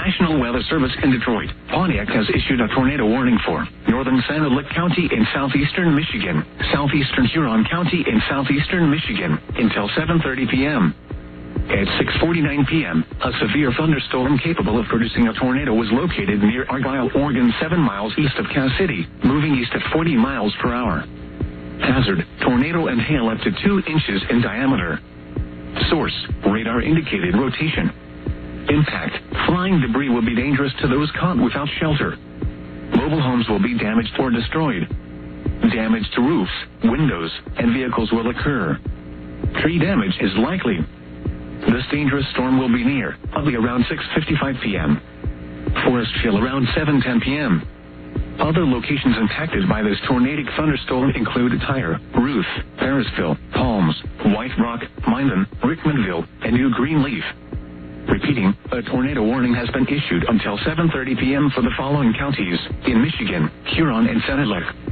National Weather Service in Detroit, Pontiac has issued a tornado warning for northern Sand Lake County in southeastern Michigan, southeastern Huron County in southeastern Michigan until 7:30 p.m. At 6:49 p.m., a severe thunderstorm capable of producing a tornado was located near Argyle, Oregon, 7 miles east of Cass City, moving east at 40 miles per hour. Hazard, tornado and hail up to 2 inches in diameter. Source, radar indicated rotation. Impact, flying debris will be dangerous to those caught without shelter. Mobile homes will be damaged or destroyed. Damage to roofs, windows, and vehicles will occur. Tree damage is likely. This dangerous storm will be near Utley around 6:55 p.m. Forest Hill around 7:10 p.m. Other locations impacted by this tornadic thunderstorm include Tyre, Ruth, Parisville, Palms, White Rock, Minden, Rickmanville, and New Greenleaf. Repeating, a tornado warning has been issued until 7:30 p.m. for the following counties in Michigan, Huron, and Sand Lake.